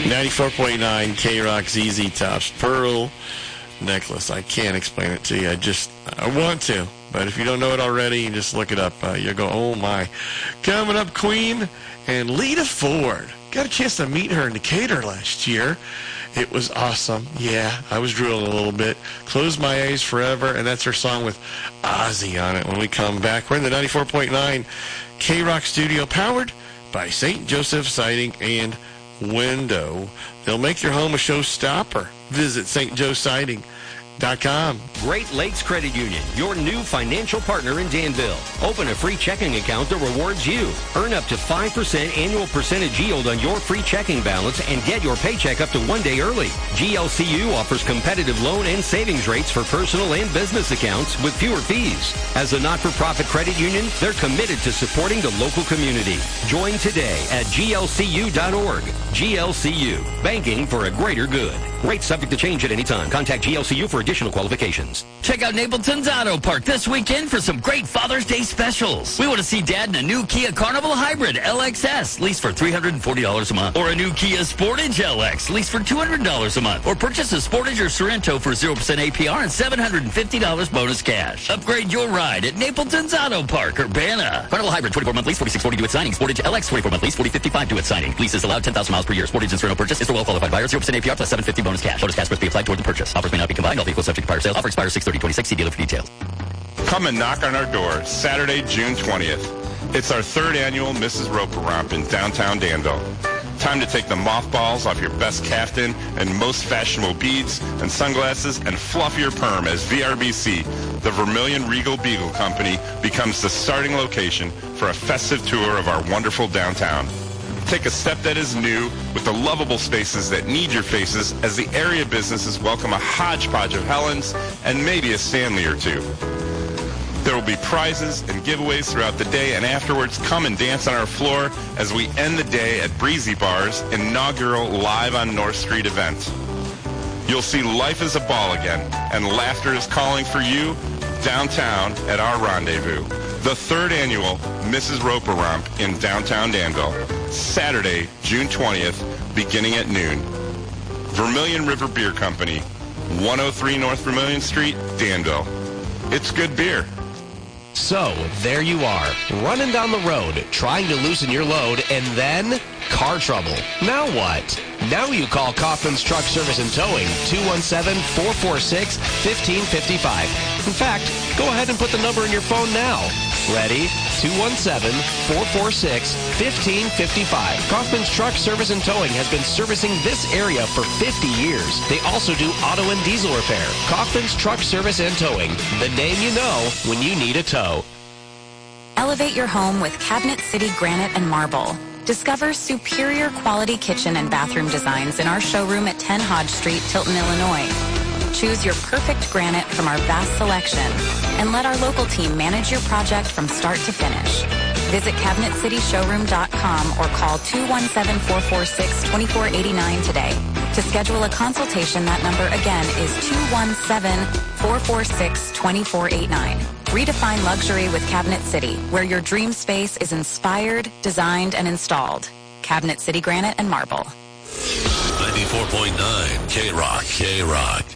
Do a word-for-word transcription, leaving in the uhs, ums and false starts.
ninety-four point nine K-Rock Z Z Top's pearl necklace. I can't explain it to you. I just, I want to. But if you don't know it already, you just look it up. Uh, you'll go, oh, my. Coming up, Queen and Lita Ford. Got a chance to meet her in Decatur last year. It was awesome. Yeah, I was drooling a little bit. Close My Eyes Forever, and that's her song with Ozzy on it when we come back. We're in the ninety-four point nine K-Rock studio, powered by Saint Joseph Siding and Window. They'll make your home a showstopper. Visit S Joe Siding dot com. Great Lakes Credit Union, your new financial partner in Danville. Open a free checking account that rewards you. Earn up to five percent annual percentage yield on your free checking balance and get your paycheck up to one day early. G L C U offers competitive loan and savings rates for personal and business accounts with fewer fees. As a not-for-profit credit union, they're committed to supporting the local community. Join today at G L C U dot org. G L C U, banking for a greater good. Rates subject to change at any time. Contact G L C U for additional qualifications. Check out Napleton's Auto Park this weekend for some great Father's Day specials. We want to see Dad in a new Kia Carnival Hybrid L X S, lease for three hundred forty dollars a month. Or a new Kia Sportage L X, lease for two hundred dollars a month. Or purchase a Sportage or Sorento for zero percent A P R and seven hundred fifty dollars bonus cash. Upgrade your ride at Napleton's Auto Park, Urbana. Carnival Hybrid, twenty-four month lease, forty-six forty due at signing. Sportage L X, twenty-four month lease, forty fifty-five due at signing. Lease is allowed ten thousand miles per year. Sportage and Sorento purchase is for well-qualified buyers. zero percent A P R plus seven hundred fifty dollars bonus cash. Bonus cash must be applied toward the purchase. Offers may not be combined. All vehicles subject to prior sale. Offer expires six thirty twenty-six. See dealer for details. Come and knock on our door Saturday, June twentieth. It's our third annual Missus Roper Romp in downtown Danville. Time to take the mothballs off your best caftan and most fashionable beads and sunglasses and fluff your perm as V R B C, the Vermilion Regal Beagle Company, becomes the starting location for a festive tour of our wonderful downtown. Take a step that is new with the lovable spaces that need your faces as the area businesses welcome a hodgepodge of Helens and maybe a Stanley or two. There will be prizes and giveaways throughout the day, and afterwards come and dance on our floor as we end the day at Breezy Bar's inaugural Live on North Street event. You'll see life is a ball again, and laughter is calling for you downtown at our rendezvous. The third annual Missus Roper Romp in downtown Danville, Saturday, June twentieth, beginning at noon. Vermilion River Beer Company, one oh three North Vermilion Street, Danville. It's good beer. So, there you are, running down the road, trying to loosen your load, and then car trouble. Now what? Now you call Kaufman's Truck Service and Towing, two one seven, four four six, one five five five. In fact, go ahead and put the number in your phone now. Ready? two one seven, four four six, one five five five. Kaufman's Truck Service and Towing has been servicing this area for fifty years. They also do auto and diesel repair. Kaufman's Truck Service and Towing, the name you know when you need a tow. Elevate your home with Cabinet City Granite and Marble. Discover superior quality kitchen and bathroom designs in our showroom at ten Hodge Street, Tilton, Illinois. Choose your perfect granite from our vast selection and let our local team manage your project from start to finish. Visit Cabinet City Showroom dot com or call two one seven, four four six, two four eight nine today. To schedule a consultation, that number again is two one seven, four four six, two four eight nine. Redefine luxury with Cabinet City, where your dream space is inspired, designed, and installed. Cabinet City Granite and Marble. ninety-four point nine K-Rock, K-Rock.